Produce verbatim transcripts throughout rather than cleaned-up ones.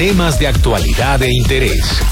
Temas de actualidad e interés.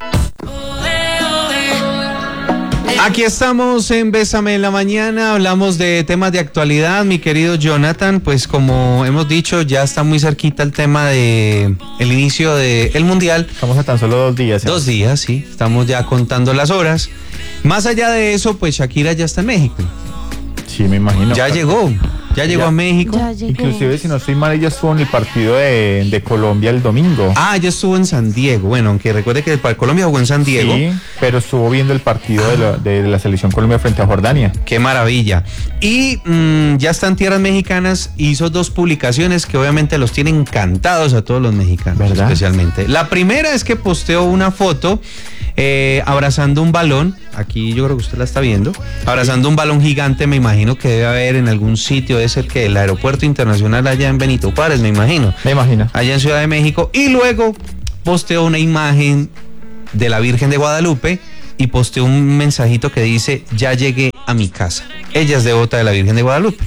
Aquí estamos en Bésame en la Mañana, hablamos de temas de actualidad, mi querido Jonathan, pues como hemos dicho, ya está muy cerquita el tema de el inicio del Mundial. Estamos a tan solo dos días. ¿eh? Dos días, sí, estamos ya contando las horas. Más allá de eso, pues Shakira ya está en México. Sí, me imagino. Ya llegó, ya llegó Ya. a México. Ya llegó. Inclusive, si no estoy mal, ella estuvo en el partido de, de Colombia el domingo. Ah, ya estuvo en San Diego, bueno, aunque recuerde que el Colombia jugó en San Diego. Sí, pero estuvo viendo el partido de la, de la selección Colombia frente a Jordania. Qué maravilla. Y mmm, ya está en tierras mexicanas, hizo dos publicaciones que obviamente los tienen encantados a todos los mexicanos, ¿verdad? Especialmente. La primera es que posteó una foto eh, abrazando un balón, aquí yo creo que usted la está viendo, abrazando un balón gigante, me imagino que debe haber en algún sitio, es el que el aeropuerto internacional allá en Benito Juárez, me imagino. Me imagino. Allá en Ciudad de México. Y luego posteó una imagen de la Virgen de Guadalupe y posteó un mensajito que dice: ya llegué a mi casa. Ella es devota de la Virgen de Guadalupe.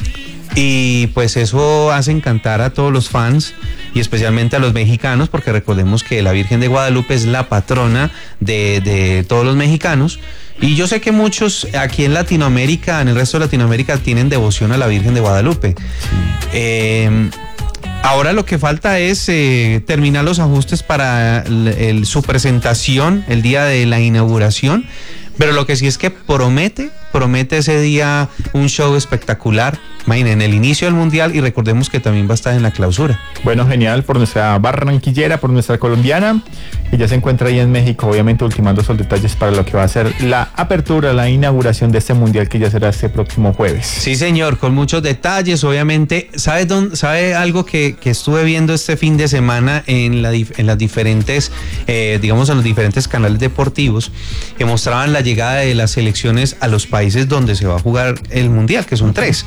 Y pues eso hace encantar a todos los fans y especialmente a los mexicanos, porque recordemos que la Virgen de Guadalupe es la patrona de, de todos los mexicanos. Y yo sé que muchos aquí en Latinoamérica, en el resto de Latinoamérica, tienen devoción a la Virgen de Guadalupe. Sí. Eh, Ahora lo que falta es eh, terminar los ajustes para el, el, su presentación el día de la inauguración, pero lo que sí es que promete, promete ese día un show espectacular. Imaginen, en el inicio del Mundial, y recordemos que también va a estar en la clausura. Bueno, genial, por nuestra barranquillera, por nuestra colombiana, y ya se encuentra ahí en México, obviamente ultimando esos detalles para lo que va a ser la apertura, la inauguración de este Mundial que ya será este próximo jueves. Sí, señor, con muchos detalles, obviamente. ¿Sabe dónde, sabe algo que, que estuve viendo este fin de semana en, la, en las diferentes, eh, digamos, en los diferentes canales deportivos, que mostraban la llegada de las selecciones a los países donde se va a jugar el Mundial, que son tres?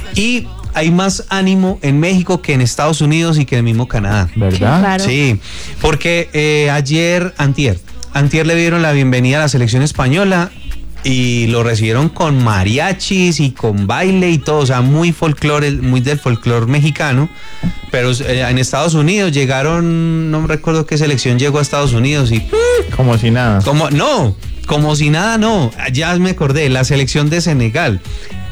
Y hay más ánimo en México que en Estados Unidos y que en el mismo Canadá. ¿Verdad? Claro. Sí, porque eh, ayer, antier, antier le dieron la bienvenida a la selección española y lo recibieron con mariachis y con baile y todo, o sea, muy folclore, muy del folclore mexicano. Pero eh, en Estados Unidos llegaron, no me recuerdo qué selección llegó a Estados Unidos y... Como si nada. Como, no, como si nada, no, ya me acordé, la selección de Senegal.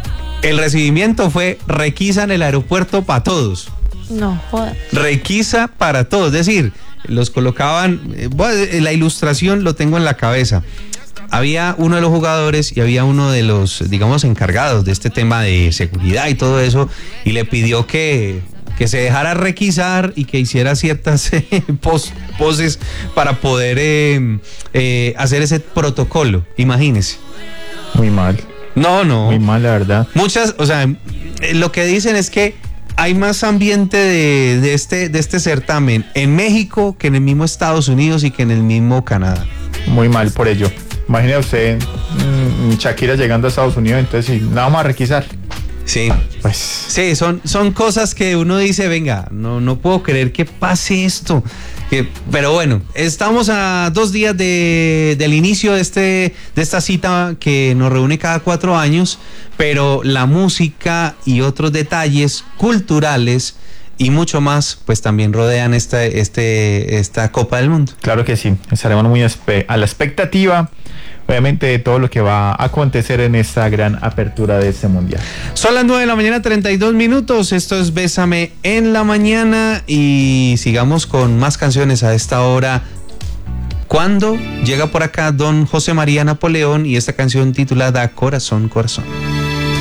El recibimiento fue requisa en el aeropuerto para todos. No, joder. Requisa para todos, es decir, los colocaban, eh, bueno, la ilustración lo tengo en la cabeza. Había uno de los jugadores y había uno de los, digamos, encargados de este tema de seguridad y todo eso, y le pidió que, que se dejara requisar y que hiciera ciertas eh, pos, poses para poder eh, eh, hacer ese protocolo, imagínese. Muy mal. No, no. Muy mal, la verdad. Muchas, o sea, eh, lo que dicen es que hay más ambiente de, de, este, de este certamen en México que en el mismo Estados Unidos y que en el mismo Canadá. Muy mal por ello. Imagine usted, mmm, Shakira llegando a Estados Unidos, entonces sí, nada más a requisar. Sí, pues. Sí, son, son cosas que uno dice, venga, no, no puedo creer que pase esto. Que, pero bueno, estamos a dos días de, del inicio de, este, de esta cita que nos reúne cada cuatro años, pero la música y otros detalles culturales y mucho más, pues también rodean esta, este, esta Copa del Mundo. Claro que sí, estaremos muy a la expectativa, obviamente, de todo lo que va a acontecer en esta gran apertura de este Mundial. Son las nueve de la mañana, treinta y dos minutos. Esto es Bésame en la Mañana y sigamos con más canciones a esta hora. Cuando llega por acá don José María Napoleón y esta canción titulada Corazón, Corazón.